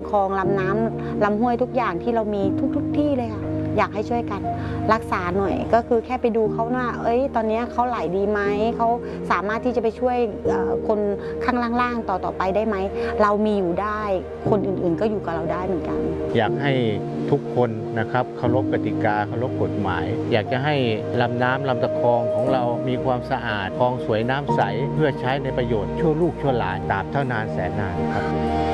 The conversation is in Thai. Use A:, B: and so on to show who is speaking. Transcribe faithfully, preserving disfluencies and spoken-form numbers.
A: คลองลำน้ำลำห้วยทุกอย่างที่เรามีทุกๆที่เลยค่ะอยากให้ช่วยกันรักษาหน่อยก็คือแค่ไปดูเขาว่าเอ้ยตอนนี้เขาไหลดีไหมเขาสามารถที่จะไปช่วยคนข้างล่างๆต่อๆไปได้ไหมเรามีอยู่ได้คนอื่นๆก็อยู่กับเราได้เหมือนกัน
B: อยากให้ทุกคนนะครับเคารพกติกาเคารพกฎหมายอยากจะให้ลำน้ำลำตะคองของเรามีความสะอาดคลองสวยน้ำใสเพื่อใช้ในประโยชน์ชั่วลูกชั่วหลานตราบเท่านานแสนนานครับ